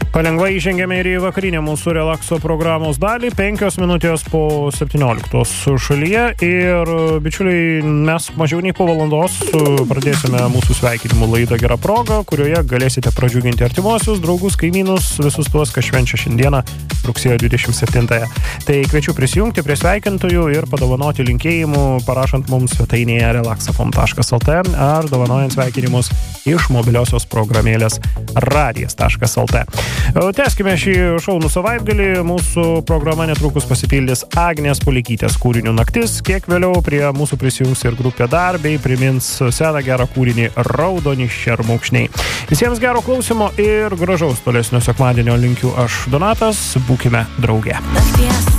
Palengvai įžengėme ir į vakarinę mūsų relakso programos dalį, 5 minutės po 17 šalyje ir, bičiuliai, mes mažiau nei po valandos pradėsime mūsų sveikinimų laidą Gera proga, kurioje galėsite pradžiuginti artimuosius, draugus, kaimynus, visus tuos, kas švenčia šiandieną rugsėjo 27-ąją. Tai kviečiu prisijungti prie sveikintojų ir padovanoti linkėjimų, parašant mums svetainėje relaxafm.lt ar dovanojant sveikinimus iš mobiliosios programėlės radijas.lt. Tęskime šį šaunų savaitgalį. Mūsų programa netrukus pasipildys Agnės Pulikytės kūrinių Naktis. Kiek vėliau prie mūsų prisijungs ir grupė Dar bei primins seną gerą kūrinį Raudoni šermukšniai. Visiems gero klausimo ir gražaus tolesnio sekmadienio linkiu aš, Donatas. Būkime drauge.